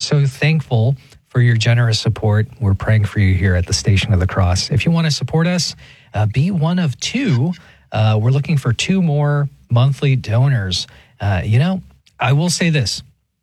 so thankful for your generous support. We're praying for you here at the Station of the Cross. If you want to support us, be one of two. We're looking for 2 more monthly donors. I will say this.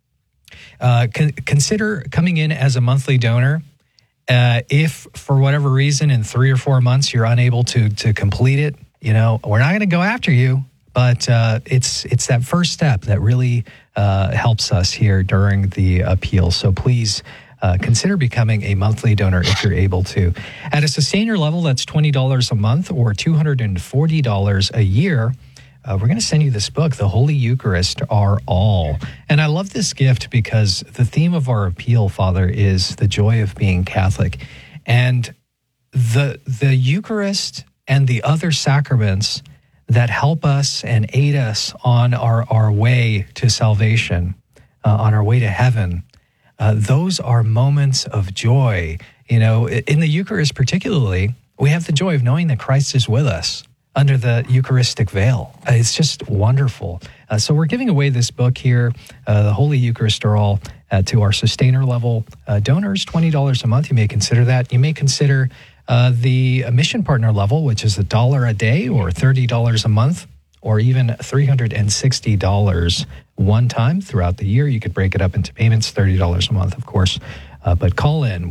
Consider coming in as a monthly donor. If for whatever reason in 3 or 4 months you're unable to complete it, we're not going to go after you, but it's that first step that really helps us here during the appeal. So please consider becoming a monthly donor if you're able to. At a sustainer level, that's $20 a month or $240 a year. We're going to send you this book, The Holy Eucharist, Our All. And I love this gift because the theme of our appeal, Father, is the joy of being Catholic. And the Eucharist and the other sacraments that help us and aid us on our way to salvation, on our way to heaven, those are moments of joy. In the Eucharist particularly, we have the joy of knowing that Christ is with us under the Eucharistic veil. It's just wonderful. So we're giving away this book here, The Holy Eucharist, Our All, to our sustainer level donors, $20 a month. You may consider that. You may consider the mission partner level, which is $1 a day or $30 a month, or even $360 one time throughout the year. You could break it up into payments, $30 a month, of course. But call in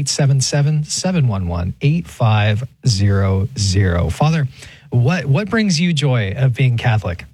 1-877-711-8500. Father, what brings you joy of being Catholic?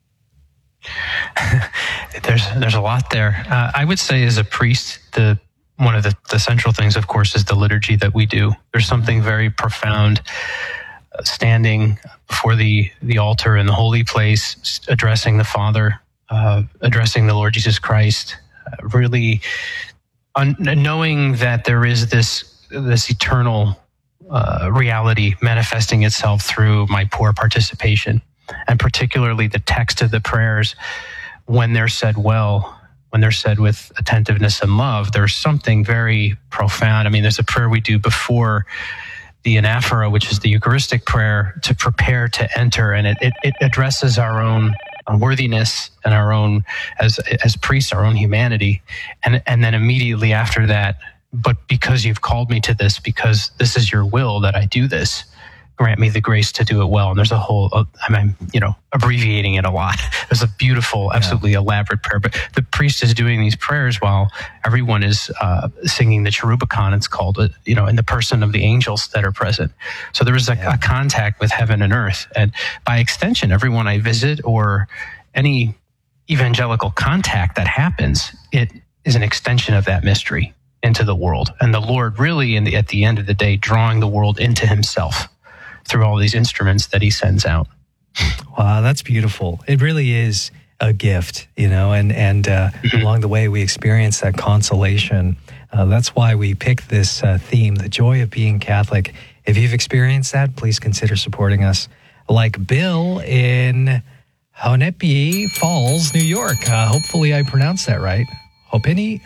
There's a lot there. I would say as a priest, one of the central things, of course, is the liturgy that we do. There's something very profound standing before the altar in the holy place, addressing the Father, addressing the Lord Jesus Christ, really knowing that there is this eternal reality manifesting itself through my poor participation, and particularly the text of the prayers, when they're said well, when they're said with attentiveness and love, there's something very profound. I mean, there's a prayer we do before the anaphora, which is the Eucharistic prayer, to prepare to enter, and it addresses our own unworthiness and our own, as priests, our own humanity, and then immediately after that, but because you've called me to this, because this is your will that I do this, grant me the grace to do it well. And there's a whole, I'm abbreviating it a lot. There's a beautiful, absolutely elaborate prayer, but the priest is doing these prayers while everyone is singing the Cherubicon, it's called, in the person of the angels that are present. So there is a contact with heaven and earth. And by extension, everyone I visit or any evangelical contact that happens, it is an extension of that mystery into the world. And the Lord really, at the end of the day, drawing the world into himself through all these instruments that he sends out. Wow, that's beautiful. It really is a gift, and along the way we experience that consolation. That's why we picked this theme, the joy of being Catholic. If you've experienced that, please consider supporting us. Like Bill in Honepi Falls, New York. Hopefully I pronounced that right. Honepi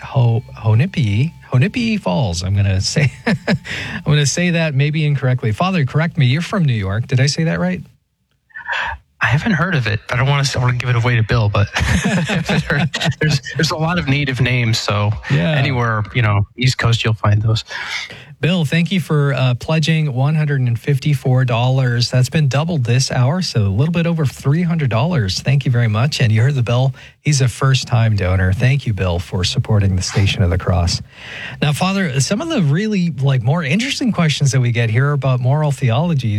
Falls. I'm going to say that maybe incorrectly. Father, correct me. You're from New York. Did I say that right? I haven't heard of it. I don't want to give it away to Bill, but there's a lot of native names. So anywhere, East Coast, you'll find those. Bill, thank you for pledging $154. That's been doubled this hour, so a little bit over $300. Thank you very much. And you heard the Bill. He's a first-time donor. Thank you, Bill, for supporting the Station of the Cross. Now, Father, some of the really more interesting questions that we get here are about moral theology.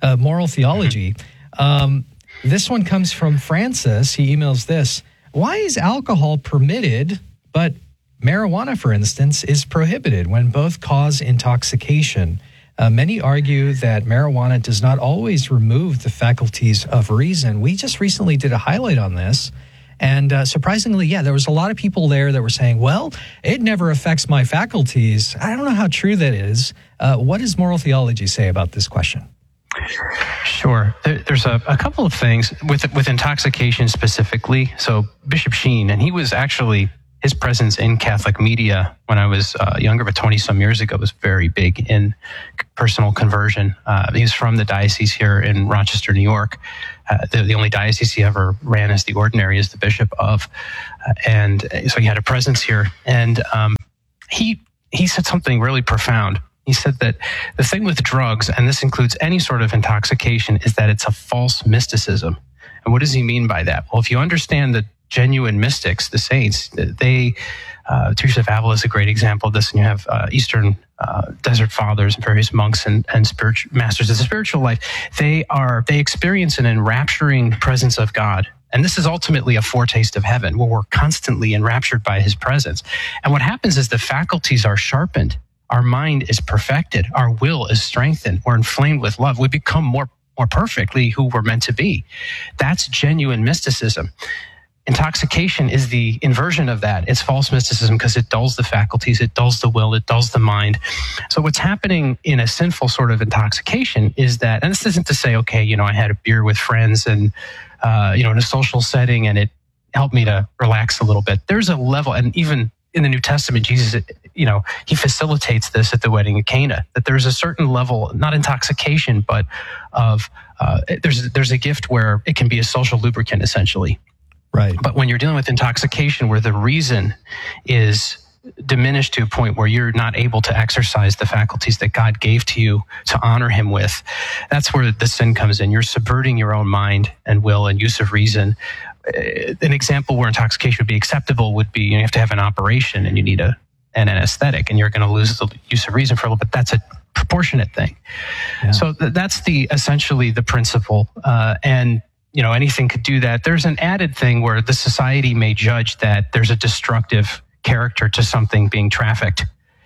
This one comes from Francis. He emails this: why is alcohol permitted, but marijuana, for instance, is prohibited when both cause intoxication? Many argue that marijuana does not always remove the faculties of reason. We just recently did a highlight on this. And surprisingly, there was a lot of people there that were saying, well, it never affects my faculties. I don't know how true that is. What does moral theology say about this question? Sure. There's a couple of things with intoxication specifically. So Bishop Sheen, and he was actually, his presence in Catholic media when I was younger, but 20-some years ago, was very big in personal conversion. He was from the diocese here in Rochester, New York. The only diocese he ever ran as the ordinary, as the bishop of. And so he had a presence here. And he said something really profound. He said that the thing with drugs, and this includes any sort of intoxication, is that it's a false mysticism. And what does he mean by that? Well, if you understand the genuine mystics, the saints, they, Teresa of Avila is a great example of this, and you have Eastern desert fathers and various monks and spiritual masters of the spiritual life. They experience an enrapturing presence of God. And this is ultimately a foretaste of heaven, where we're constantly enraptured by his presence. And what happens is the faculties are sharpened. Our mind is perfected. Our will is strengthened. We're inflamed with love. We become more perfectly who we're meant to be. That's genuine mysticism. Intoxication is the inversion of that. It's false mysticism because it dulls the faculties, it dulls the will, it dulls the mind. So what's happening in a sinful sort of intoxication is that, and this isn't to say, okay, I had a beer with friends and, in a social setting and it helped me to relax a little bit. There's a level, and even in the New Testament, Jesus, he facilitates this at the wedding of Cana, that there's a certain level, not intoxication, but of, there's a gift where it can be a social lubricant, essentially. Right. But when you're dealing with intoxication where the reason is diminished to a point where you're not able to exercise the faculties that God gave to you to honor him with, that's where the sin comes in. You're subverting your own mind and will and use of reason. An example where intoxication would be acceptable would be you have to have an operation and you need an anesthetic and you're going to lose the use of reason for a little bit. That's a proportionate thing. Yeah. So that's essentially the principle. And anything could do that. There's an added thing where the society may judge that there's a destructive character to something being trafficked,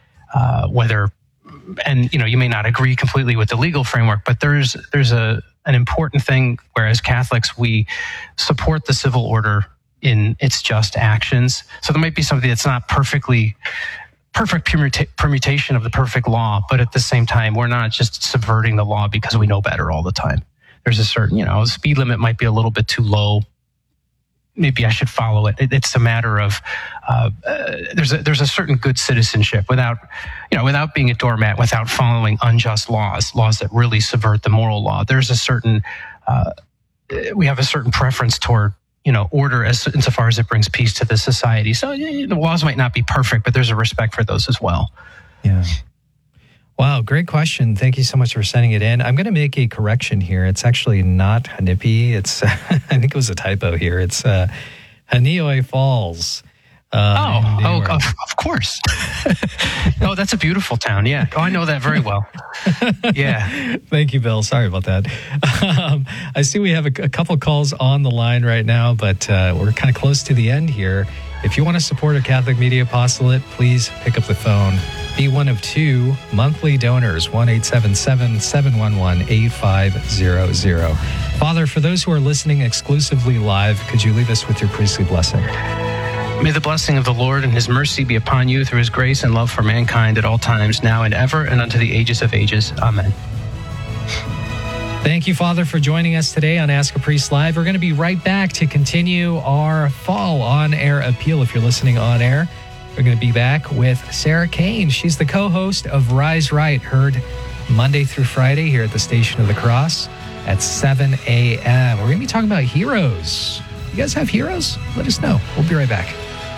you may not agree completely with the legal framework, but there's an important thing where as Catholics, we support the civil order in its just actions. So there might be something that's not perfect permutation of the perfect law, but at the same time, we're not just subverting the law because we know better all the time. There's a certain, speed limit might be a little bit too low. Maybe I should follow it. It's a matter of there's a certain good citizenship without being a doormat, without following unjust laws that really subvert the moral law. There's a certain we have a certain preference toward order insofar as it brings peace to the society. So the laws might not be perfect, but there's a respect for those as well. Yeah. Wow, great question. Thank you so much for sending it in. I'm going to make a correction here. It's actually not Hanipi. It's I think it was a typo here. It's Hanioe Falls. Of course. Oh, that's a beautiful town. Yeah. Oh, I know that very well. Yeah. Thank you, Bill. Sorry about that. I see we have a couple calls on the line right now, but we're kind of close to the end here. If you want to support a Catholic Media Apostolate, please pick up the phone. Be one of two monthly donors, 1-877-711-8500. Father, for those who are listening exclusively live, could you leave us with your priestly blessing? May the blessing of the Lord and his mercy be upon you through his grace and love for mankind at all times, now and ever, and unto the ages of ages. Amen. Thank you, Father, for joining us today on Ask a Priest Live. We're going to be right back to continue our fall on-air appeal. If you're listening on air, we're going to be back with Sarah Kane. She's the co-host of Rise Right, heard Monday through Friday here at the Station of the Cross at 7 a.m. We're going to be talking about heroes. You guys have heroes? Let us know. We'll be right back.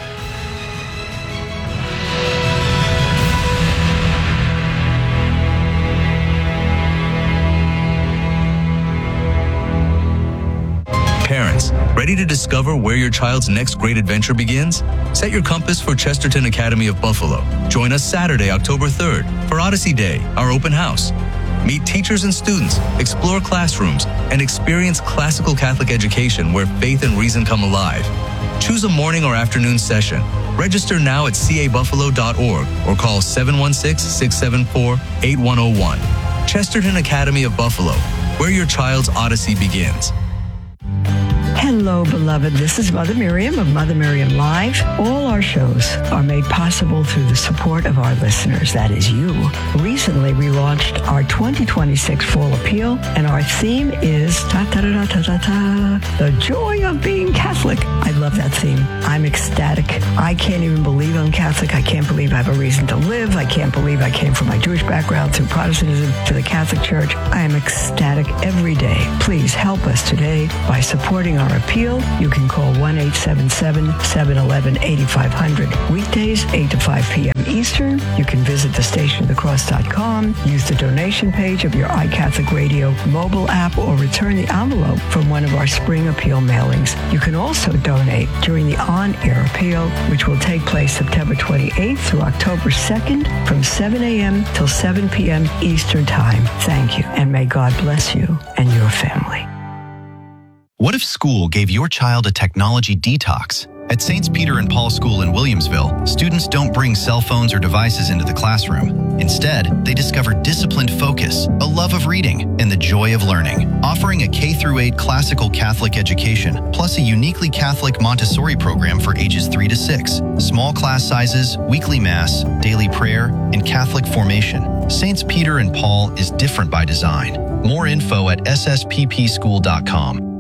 Parents, ready to discover where your child's next great adventure begins? Set your compass for Chesterton Academy of Buffalo. Join us Saturday, October 3rd for Odyssey Day, our open house. Meet teachers and students, explore classrooms, and experience classical Catholic education where faith and reason come alive. Choose a morning or afternoon session. Register now at cabuffalo.org or call 716-674-8101. Chesterton Academy of Buffalo, where your child's Odyssey begins. Hello, beloved. This is Mother Miriam of Mother Miriam Live. All our shows are made possible through the support of our listeners, that is you. Recently, we launched our 2026 Fall Appeal, and our theme is the joy of being Catholic. I love that theme. I'm ecstatic. I can't even believe I'm Catholic. I can't believe I have a reason to live. I can't believe I came from my Jewish background through Protestantism to the Catholic Church. I am ecstatic every day. Please help us today by supporting our appeal. You can call 1-877-711-8500. Weekdays, 8 to 5 p.m. Eastern. You can visit thestationofthecross.com, use the donation page of your iCatholic Radio mobile app, or return the envelope from one of our spring appeal mailings. You can also donate during the on-air appeal, which will take place September 28th through October 2nd from 7 a.m. till 7 p.m. Eastern Time. Thank you, and may God bless you and your family. What if school gave your child a technology detox? At St. Peter and Paul School in Williamsville, students don't bring cell phones or devices into the classroom. Instead, they discover disciplined focus, a love of reading, and the joy of learning. Offering a K-8 classical Catholic education, plus a uniquely Catholic Montessori program for ages 3 to 6, small class sizes, weekly mass, daily prayer, and Catholic formation. St. Peter and Paul is different by design. More info at ssppschool.com.